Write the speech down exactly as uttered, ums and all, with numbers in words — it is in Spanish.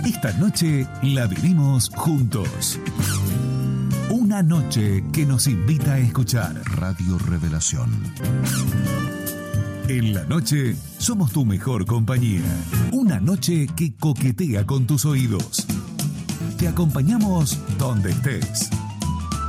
Esta noche la vivimos juntos. Una noche que nos invita a escuchar Radio Revelación. En la noche somos tu mejor compañía. Una noche que coquetea con tus oídos. Te acompañamos donde estés.